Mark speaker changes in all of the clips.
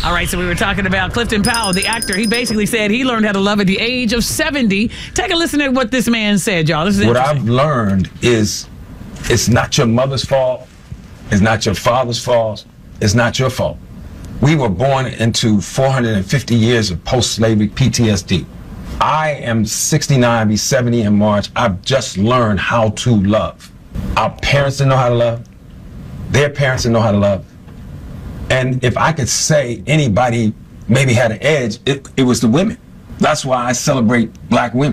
Speaker 1: All right, so we were talking about Clifton Powell, the actor. He basically said he learned how to love at the age of 70. Take a listen to what this man said, y'all. This is
Speaker 2: what I've learned is it's not your mother's fault. It's not your father's fault. It's not your fault. We were born into 450 years of post-slavery PTSD. I am 69, be 70 in March. I've just learned how to love. Our parents didn't know how to love. Their parents didn't know how to love. And if I could say anybody maybe had an edge, it was the women. That's why I celebrate black women.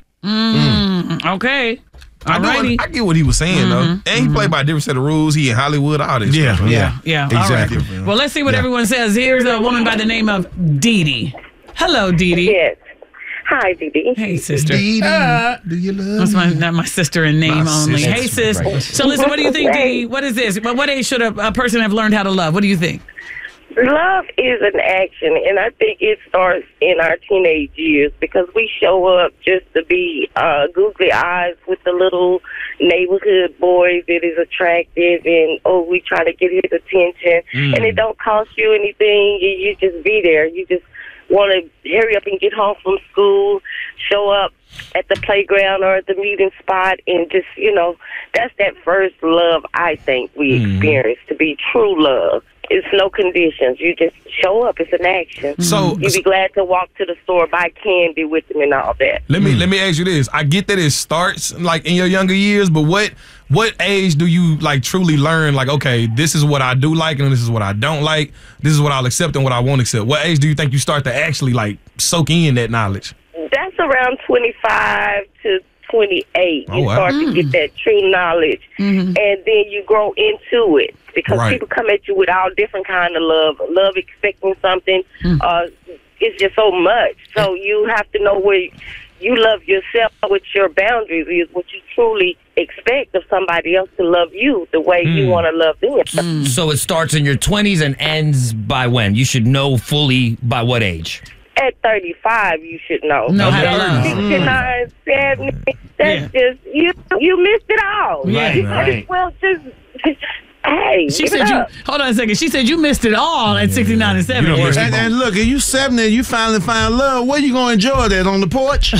Speaker 1: Okay.
Speaker 3: I get what he was saying, though. And he played by a different set of rules. He in Hollywood, all this stuff.
Speaker 1: Yeah.
Speaker 3: Exactly.
Speaker 1: All right. Well, let's see what everyone says. Here's a woman by the name of Dee Dee. Hello, Dee Dee.
Speaker 4: Yes. Hi, Dee Dee.
Speaker 1: Hey, sister.
Speaker 3: Dee Dee, do you love
Speaker 1: That's not my sister in name only.
Speaker 3: sister.
Speaker 1: Hey, sis.
Speaker 3: Right.
Speaker 1: So listen, what do you think, Dee Dee? What is this? What age should a person have learned how to love? What do you think?
Speaker 4: Love is an action, and I think it starts in our teenage years because we show up just to be googly eyes with the little neighborhood boy that is attractive, and we try to get his attention, and it don't cost you anything. You just be there. You just want to hurry up and get home from school, show up at the playground or at the meeting spot, and just, that's that first love I think we experience to be true love. It's no conditions. You just show up. It's an action.
Speaker 3: So
Speaker 4: you'd be glad to walk to the store, buy candy with them and all that.
Speaker 3: Let me ask you this. I get that it starts like in your younger years, but what age do you like truly learn like, okay, this is what I do like and this is what I don't like. This is what I'll accept and what I won't accept. What age do you think you start to actually like soak in that knowledge?
Speaker 4: That's around 25 to 28. You start to get that true knowledge, and then you grow into it because people come at you with all different kind of love expecting something. It's just so much. So you have to know where you love yourself, what your boundaries is, what you truly expect of somebody else to love you the way you want to love them.
Speaker 5: So it starts in your 20s and ends by when? You should know fully by what age?
Speaker 4: At 35, you should know.
Speaker 1: No, how to love.
Speaker 4: 69, 70, that's just, you missed it all.
Speaker 1: Right.
Speaker 4: Well, just, hey,
Speaker 1: She said you, hold on a second. She said you missed it all at 69 and 70.
Speaker 6: And look, if you 70 and you finally find love, where you going to enjoy that? On the porch?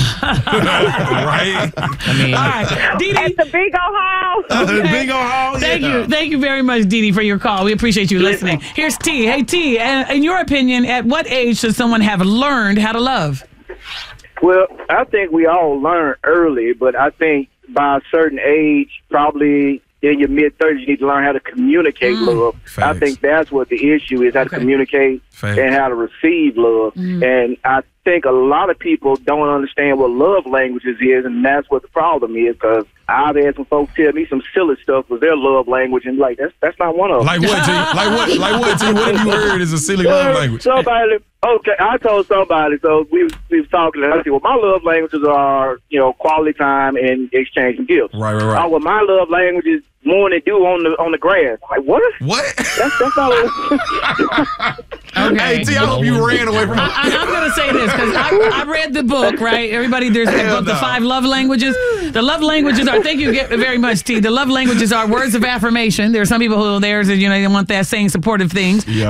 Speaker 3: Right?
Speaker 5: I mean,
Speaker 1: All right. Dee
Speaker 4: at
Speaker 1: Dee.
Speaker 4: the big old house.
Speaker 6: Big old hall.
Speaker 1: Thank you very much, Dee Dee, for your call. We appreciate you listening. Here's T. Hey, T, in your opinion, at what age should someone have learned how to love?
Speaker 7: Well, I think we all learn early, but I think by a certain age, probably in your mid-30s, you need to learn how to communicate love.
Speaker 3: Facts.
Speaker 7: I think that's what the issue is, how to communicate
Speaker 3: Facts.
Speaker 7: and how to receive love. And I think a lot of people don't understand what love languages is, and that's what the problem is, because I've had some folks tell me some silly stuff with their love language, and like, that's not one of them.
Speaker 3: Like what, T? Like what, T? What have you heard is a silly love language?
Speaker 7: I told somebody, so we was talking, and I said, well, my love languages are, quality time and exchanging gifts.
Speaker 3: Right.
Speaker 7: Oh, well, my love language is morning dew on the grass. Like, what?
Speaker 3: What?
Speaker 7: That's not
Speaker 1: Okay.
Speaker 3: Hey, T, I hope you ran away from
Speaker 1: I'm going to say this because I read the book, right? Everybody, there's the book, The 5 Love Languages. The love languages are, thank you very much, T. The love languages are words of affirmation. There are some people who theirs is, they want that saying supportive things.
Speaker 3: Yeah.